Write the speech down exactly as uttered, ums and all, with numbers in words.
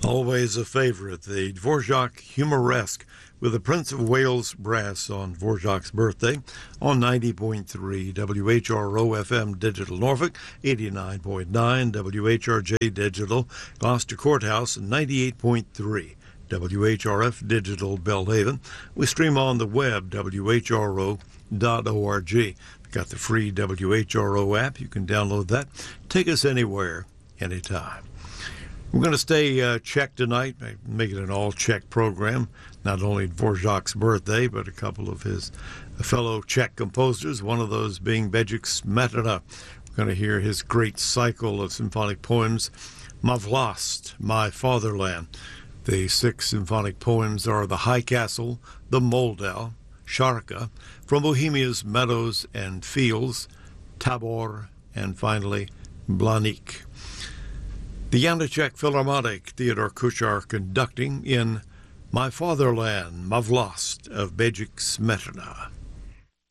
Always a favorite, the Dvorak Humoresque with the Prince of Wales Brass on Dvorak's birthday on ninety point three W H R O F M Digital Norfolk, eighty-nine point nine W H R J Digital Gloucester Courthouse, ninety-eight point three W H R F Digital Belhaven. We stream on the web, W H R O dot org. We've got the free W H R O app. You can download that. Take us anywhere, anytime. We're going to stay uh, Czech tonight, make it an all-Czech program. Not only Dvorak's birthday, but a couple of his fellow Czech composers, one of those being Bedřich Smetana. We're going to hear his great cycle of symphonic poems, Má vlast, My Fatherland. The six symphonic poems are The High Castle, The Moldau, Šárka, From Bohemia's Meadows and Fields, Tabor, and finally, Blaník. The Janáček Philharmonic, Theodore Kuchar conducting in My Fatherland, Má vlast of Bedřich Smetana.